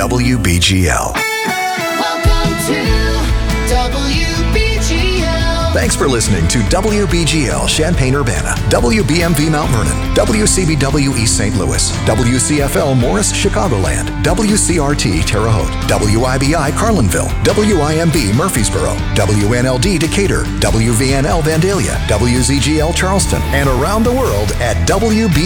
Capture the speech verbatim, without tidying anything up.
W B G L. Welcome to W B G L. Thanks for listening to W B G L Champaign-Urbana, W B M V Mount Vernon, W C B W East Saint Louis, W C F L Morris Chicagoland, W C R T Terre Haute, W I B I Carlinville, W I M B Murfreesboro, W N L D Decatur, W V N L Vandalia, W Z G L Charleston, and around the world at W B